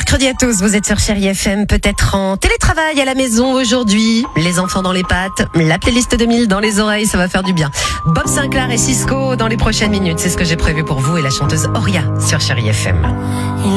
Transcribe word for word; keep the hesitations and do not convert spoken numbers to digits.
mercredi à tous, vous êtes sur Chérie F M, peut-être en télétravail à la maison aujourd'hui, les enfants dans les pattes, la playlist deux mille dans les oreilles, ça va faire du bien. Bob Sinclair et Cisco dans les prochaines minutes, c'est ce que j'ai prévu pour vous et la chanteuse Oria sur Chérie F M.